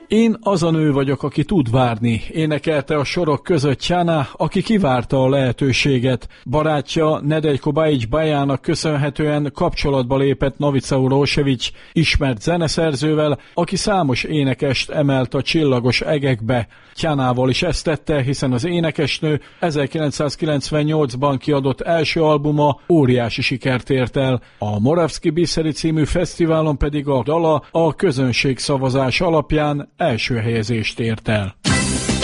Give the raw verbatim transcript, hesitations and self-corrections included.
Én az a nő vagyok, aki tud várni, énekelte a sorok között Tjana, aki kivárta a lehetőséget. Barátja Nedeljko Bajić Bajának köszönhetően kapcsolatba lépett Novica Urošević, ismert zeneszerzővel, aki számos énekest emelt a csillagos egekbe. Tjanával is ezt tette, hiszen az énekesnő ezerkilencszázkilencvennyolcban kiadott első albuma óriási sikert ért el. A Moravski Biseri című fesztiválon pedig a dala a közönség szavazás alapján első helyezést ért el.